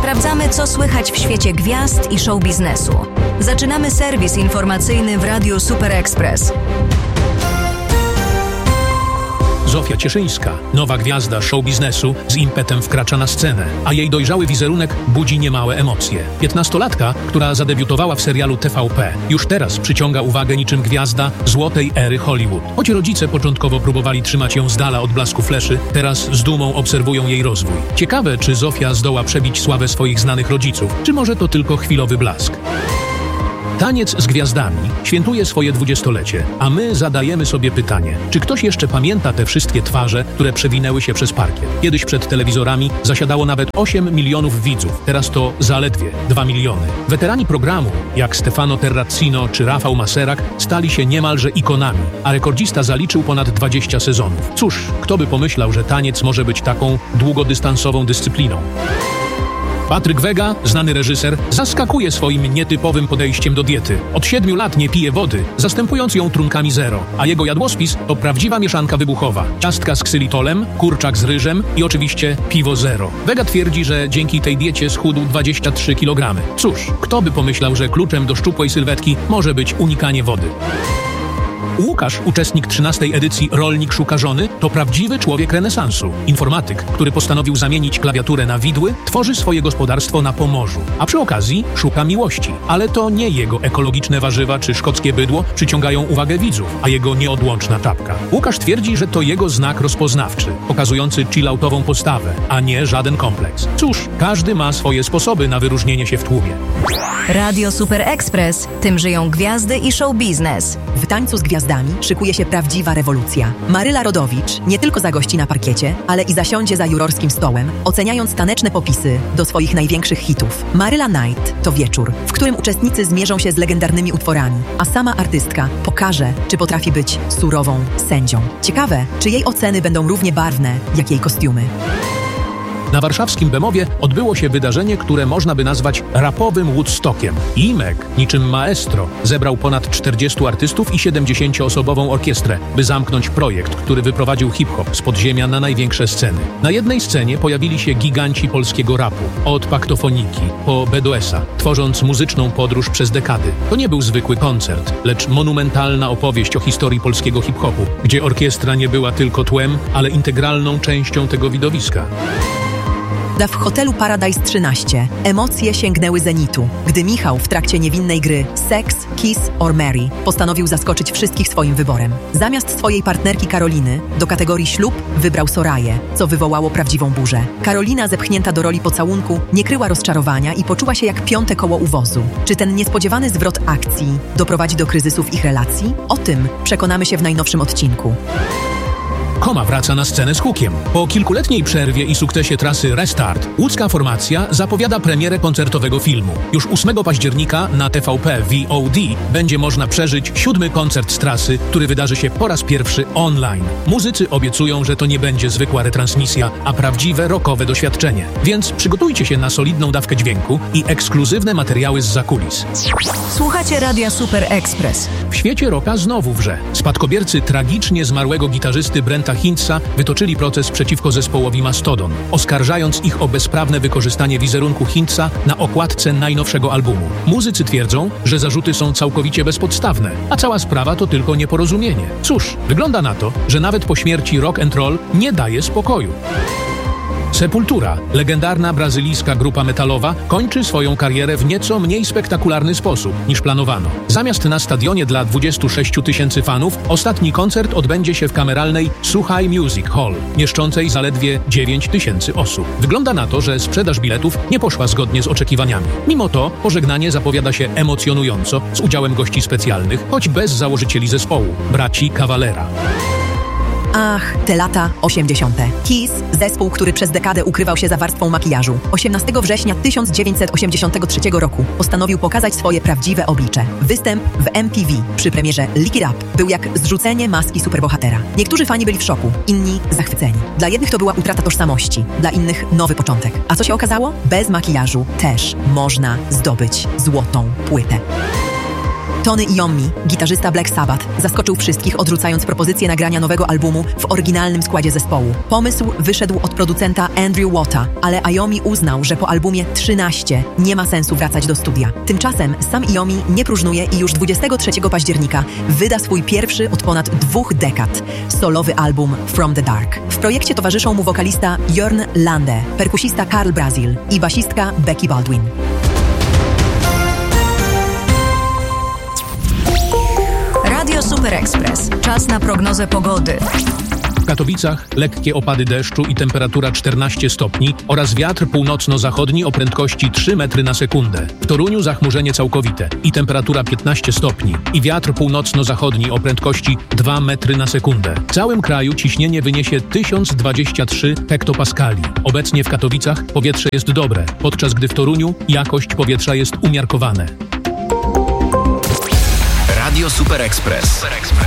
Sprawdzamy, co słychać w świecie gwiazd i show biznesu. Zaczynamy serwis informacyjny w Radiu Super Express. Zofia Cieszyńska, nowa gwiazda show biznesu, z impetem wkracza na scenę, a jej dojrzały wizerunek budzi niemałe emocje. 15-latka, która zadebiutowała w serialu TVP, już teraz przyciąga uwagę niczym gwiazda złotej ery Hollywood. Choć rodzice początkowo próbowali trzymać ją z dala od blasku fleszy, teraz z dumą obserwują jej rozwój. Ciekawe, czy Zofia zdoła przebić sławę swoich znanych rodziców, czy może to tylko chwilowy blask. Taniec z gwiazdami świętuje swoje 20-lecie, a my zadajemy sobie pytanie, czy ktoś jeszcze pamięta te wszystkie twarze, które przewinęły się przez parkiet? Kiedyś przed telewizorami zasiadało nawet 8 milionów widzów, teraz to zaledwie 2 miliony. Weterani programu, jak Stefano Terracino czy Rafał Maserak, stali się niemalże ikonami, a rekordzista zaliczył ponad 20 sezonów. Cóż, kto by pomyślał, że taniec może być taką długodystansową dyscypliną? Patryk Wega, znany reżyser, zaskakuje swoim nietypowym podejściem do diety. Od 7 lat nie pije wody, zastępując ją trunkami zero, a jego jadłospis to prawdziwa mieszanka wybuchowa. Ciastka z ksylitolem, kurczak z ryżem i oczywiście piwo zero. Wega twierdzi, że dzięki tej diecie schudł 23 kg. Cóż, kto by pomyślał, że kluczem do szczupłej sylwetki może być unikanie wody. Łukasz, uczestnik 13. edycji Rolnik szuka żony, to prawdziwy człowiek renesansu. Informatyk, który postanowił zamienić klawiaturę na widły, tworzy swoje gospodarstwo na Pomorzu, a przy okazji szuka miłości. Ale to nie jego ekologiczne warzywa czy szkockie bydło przyciągają uwagę widzów, a jego nieodłączna czapka. Łukasz twierdzi, że to jego znak rozpoznawczy, pokazujący chilloutową postawę, a nie żaden kompleks. Cóż, każdy ma swoje sposoby na wyróżnienie się w tłumie. Radio Super Express, tym żyją gwiazdy i show biznes. W tańcu z gwiazdami szykuje się prawdziwa rewolucja. Maryla Rodowicz nie tylko zagości na parkiecie, ale i zasiądzie za jurorskim stołem, oceniając taneczne popisy do swoich największych hitów. Maryla Night to wieczór, w którym uczestnicy zmierzą się z legendarnymi utworami, a sama artystka pokaże, czy potrafi być surową sędzią. Ciekawe, czy jej oceny będą równie barwne, jak jej kostiumy. Na warszawskim Bemowie odbyło się wydarzenie, które można by nazwać rapowym Woodstockiem. Imek, niczym maestro, zebrał ponad 40 artystów i 70-osobową orkiestrę, by zamknąć projekt, który wyprowadził hip-hop z podziemia na największe sceny. Na jednej scenie pojawili się giganci polskiego rapu, od Paktofoniki po BDS-a, tworząc muzyczną podróż przez dekady. To nie był zwykły koncert, lecz monumentalna opowieść o historii polskiego hip-hopu, gdzie orkiestra nie była tylko tłem, ale integralną częścią tego widowiska. W hotelu Paradise 13 emocje sięgnęły zenitu, gdy Michał w trakcie niewinnej gry Sex, Kiss or Marry postanowił zaskoczyć wszystkich swoim wyborem. Zamiast swojej partnerki Karoliny do kategorii ślub wybrał Soraję, co wywołało prawdziwą burzę. Karolina, zepchnięta do roli pocałunku, nie kryła rozczarowania i poczuła się jak piąte koło u wozu. Czy ten niespodziewany zwrot akcji doprowadzi do kryzysu w ich relacji? O tym przekonamy się w najnowszym odcinku. Koma wraca na scenę z hukiem. Po kilkuletniej przerwie i sukcesie trasy Restart, łódzka formacja zapowiada premierę koncertowego filmu. Już 8 października na TVP VOD będzie można przeżyć 7. koncert z trasy, który wydarzy się po raz pierwszy online. Muzycy obiecują, że to nie będzie zwykła retransmisja, a prawdziwe rockowe doświadczenie. Więc przygotujcie się na solidną dawkę dźwięku i ekskluzywne materiały z zakulis. Słuchacie Radia Super Express. W świecie rocka znowu wrze. Spadkobiercy tragicznie zmarłego gitarzysty Brenta Hintza wytoczyli proces przeciwko zespołowi Mastodon, oskarżając ich o bezprawne wykorzystanie wizerunku Hintza na okładce najnowszego albumu. Muzycy twierdzą, że zarzuty są całkowicie bezpodstawne, a cała sprawa to tylko nieporozumienie. Cóż, wygląda na to, że nawet po śmierci rock and roll nie daje spokoju. Sepultura, legendarna brazylijska grupa metalowa, kończy swoją karierę w nieco mniej spektakularny sposób niż planowano. Zamiast na stadionie dla 26 000 fanów, ostatni koncert odbędzie się w kameralnej Słuchaj Music Hall, mieszczącej zaledwie 9 000 osób. Wygląda na to, że sprzedaż biletów nie poszła zgodnie z oczekiwaniami. Mimo to pożegnanie zapowiada się emocjonująco, z udziałem gości specjalnych, choć bez założycieli zespołu, braci Cavalera. Ach, te lata 80. Kiss, zespół, który przez dekadę ukrywał się za warstwą makijażu, 18 września 1983 roku postanowił pokazać swoje prawdziwe oblicze. Występ w MTV przy premierze Lick It Up był jak zrzucenie maski superbohatera. Niektórzy fani byli w szoku, inni zachwyceni. Dla jednych to była utrata tożsamości, dla innych nowy początek. A co się okazało? Bez makijażu też można zdobyć złotą płytę. Tony Iommi, gitarzysta Black Sabbath, zaskoczył wszystkich, odrzucając propozycję nagrania nowego albumu w oryginalnym składzie zespołu. Pomysł wyszedł od producenta Andrew Watta, ale Iommi uznał, że po albumie 13 nie ma sensu wracać do studia. Tymczasem sam Iommi nie próżnuje i już 23 października wyda swój pierwszy od ponad 2 dekad solowy album From the Dark. W projekcie towarzyszą mu wokalista Jörn Lande, perkusista Karl Brazil i basistka Becky Baldwin. Radio Super Express. Czas na prognozę pogody. W Katowicach lekkie opady deszczu i temperatura 14 stopni oraz wiatr północno-zachodni o prędkości 3 metry na sekundę. W Toruniu zachmurzenie całkowite i temperatura 15 stopni i wiatr północno-zachodni o prędkości 2 metry na sekundę. W całym kraju ciśnienie wyniesie 1023 hektopaskali. Obecnie w Katowicach powietrze jest dobre, podczas gdy w Toruniu jakość powietrza jest umiarkowane. Radio Super Express.